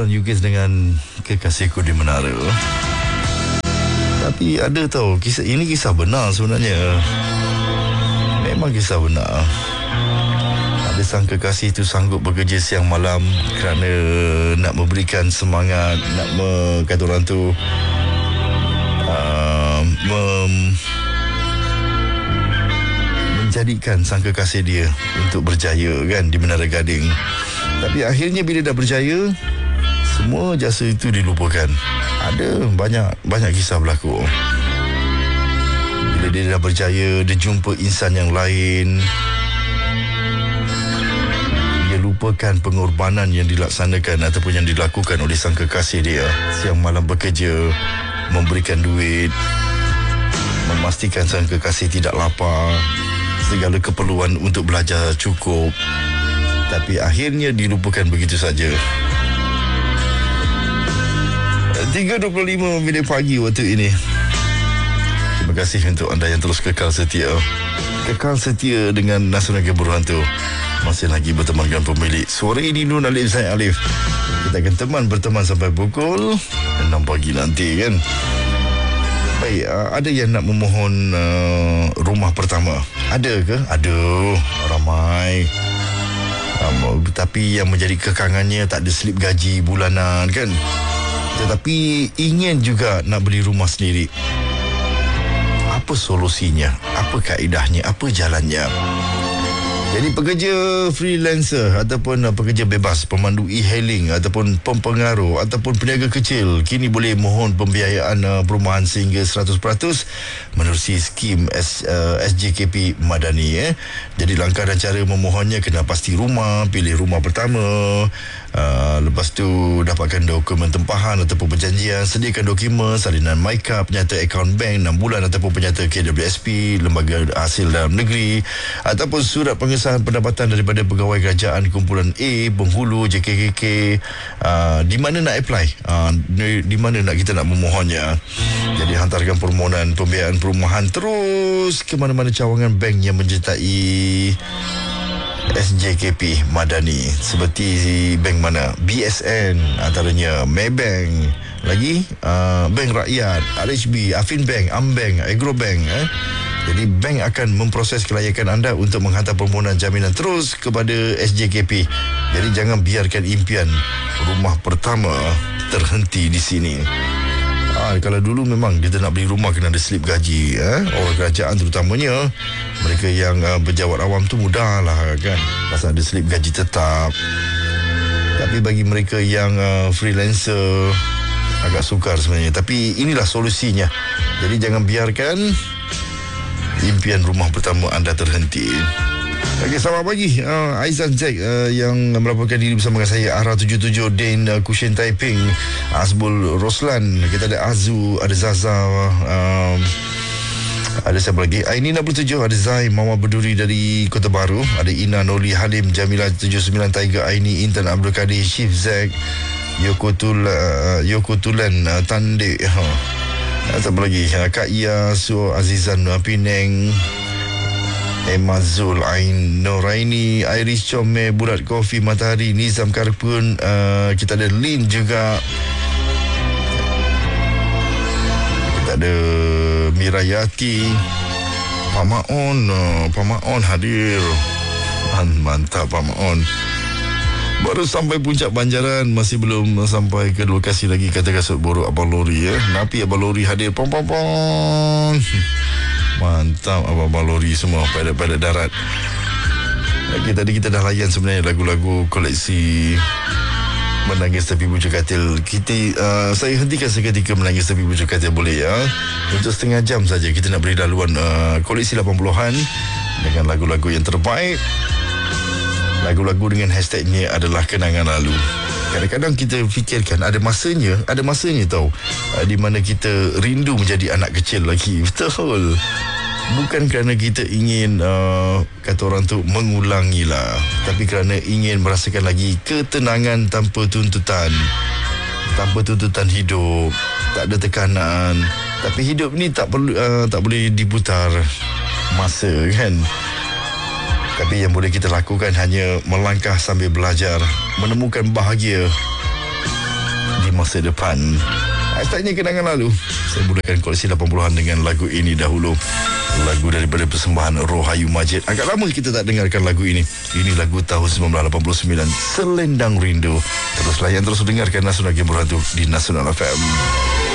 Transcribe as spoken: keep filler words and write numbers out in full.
kumpulan Yugis dengan Kekasihku di Menara. Tapi ada tahu, kisah ini kisah benar sebenarnya. Memang kisah benar. Ada sang kekasih itu sanggup bekerja siang malam kerana nak memberikan semangat, nak me, kata orang tu uh, mem, menjadikan sang kekasih dia untuk berjaya kan di Menara Gading. Tapi akhirnya bila dah berjaya, semua jasa itu dilupakan. Ada banyak banyak kisah berlaku. Bila dia dah berjaya, dia jumpa insan yang lain, dia lupakan pengorbanan yang dilaksanakan ataupun yang dilakukan oleh sang kekasih dia. Siang malam bekerja, memberikan duit, memastikan sang kekasih tidak lapar, segala keperluan untuk belajar cukup. Tapi akhirnya dilupakan begitu saja. tiga dua puluh lima minit pagi waktu ini. Terima kasih untuk anda yang terus kekal setia. Kekal setia dengan Nasional Gabur Hantu. Masih lagi bertemankan pemilik suara ini, Nur Alif, saya Alif. Kita akan teman berteman sampai pukul enam pagi nanti kan. Baik, ada yang nak memohon uh, rumah pertama? Ada ke? Ada, ramai. Um, tapi yang menjadi kekangannya tak ada slip gaji bulanan kan. Tetapi ingin juga nak beli rumah sendiri. Apa solusinya? Apa kaedahnya? Apa jalannya? Jadi pekerja freelancer ataupun pekerja bebas, pemandu e-hailing ataupun pempengaruh ataupun peniaga kecil kini boleh mohon pembiayaan uh, perumahan sehingga seratus peratus menerusi skim S, uh, S J K P Madani. Eh. Jadi langkah dan cara memohonnya kena pasti rumah, pilih rumah pertama, uh, lepas tu dapatkan dokumen tempahan ataupun perjanjian, sediakan dokumen, salinan MyCard, penyata akaun bank enam bulan ataupun penyata K W S P, lembaga hasil dalam negeri ataupun surat pengesahan pendapatan daripada pegawai kerajaan kumpulan A, penghulu, J K K K. Uh, di mana nak apply? Uh, di, di mana nak kita nak memohonnya? Jadi hantarkan permohonan pembiayaan perumahan terus ke mana-mana cawangan bank yang menyertai S J K P Madani. Seperti bank mana? B S N antaranya, Maybank, lagi uh, Bank Rakyat, R H B, Afin Bank, Ambank, Agrobank. Eh? Jadi bank akan memproses kelayakan anda untuk menghantar permohonan jaminan terus kepada S J K P. Jadi jangan biarkan impian rumah pertama terhenti di sini. Ha, kalau dulu memang kita nak beli rumah kena ada slip gaji. Eh? Orang kerajaan terutamanya, mereka yang uh, berjawat awam tu mudah lah kan, pasal ada slip gaji tetap. Tapi bagi mereka yang uh, freelancer agak sukar sebenarnya. Tapi inilah solusinya. Jadi jangan biarkan impian rumah pertama anda terhenti. Okey, selamat pagi uh, Aizan Zack uh, yang melaporkan diri bersama dengan saya, Ara tujuh tujuh, Din uh, Kushin Taiping, Azbul Roslan, kita ada Azu, ada Zaza, uh, ada siapa lagi, Aini enam puluh tujuh, ada Zai, Mama Berduri dari Kota Baru, ada Ina, Noli, Halim, Jamila tujuh sembilan, Tiger, Aini, Intan, Abdul Kadir, Chief Zack, Yoko Tul, uh, Yoko Tulan, uh, Tande, huh. Siapa lagi? Kak Ia, Su Azizan, Penang, Emma Zul, Ain Noraini, Iris Comel, Bulat Kofi, Matahari, Nizam Karpun, uh, kita ada Lin juga, kita ada Mirayati, Pak Maon, uh, Pak Maon hadir. Mantap Pak Maon. Baru sampai puncak Banjaran, masih belum sampai ke lokasi lagi, kata kasut borok Abang Lori ya. Napi Abang Lori hadir. Pom pom pom. Mantap Abang Lori semua, pilot-pilot darat. Okey, tadi kita dah layan sebenarnya lagu-lagu koleksi Menangis Tepi Bujur Katil. Kita uh, saya hentikan seketika Menangis Tepi Bujur Katil boleh ya. Untuk setengah jam saja kita nak beri laluan uh, koleksi lapan puluhan dengan lagu-lagu yang terbaik. Lagu-lagu dengan hashtagnya adalah kenangan lalu. Kadang-kadang kita fikirkan ada masanya, ada masanya tau, uh, di mana kita rindu menjadi anak kecil lagi. Betul. Bukan kerana kita ingin uh, kata orang tu mengulangilah, tapi kerana ingin merasakan lagi ketenangan tanpa tuntutan. Tanpa tuntutan hidup, tak ada tekanan. Tapi hidup ni tak perlu uh, tak boleh diputar masa kan. Tapi yang boleh kita lakukan hanya melangkah sambil belajar, menemukan bahagia masa depan. Hashtagnya kenangan lalu. Saya mulakan koleksi lapan puluhan dengan lagu ini dahulu. Lagu daripada persembahan Rohayu Majid. Agak lama kita tak dengarkan lagu ini. Ini lagu tahun sembilan belas lapan puluh sembilan, Selendang Rindu. Terus layan terus dengarkan Nasional Game Berhantu di Nasional F M.